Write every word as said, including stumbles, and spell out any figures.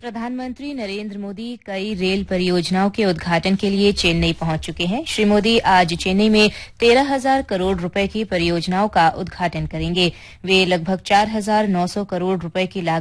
प्रधानमंत्री नरेंद्र मोदी कई रेल परियोजनाओं के उद्घाटन के लिए चेन्नई पहुंच चुके हैं। श्री मोदी आज चेन्नई में तेरह हजार करोड़ रुपए की परियोजनाओं का उद्घाटन करेंगे। वे लगभग चार हजार नौ सौ करोड़ रुपए की लागत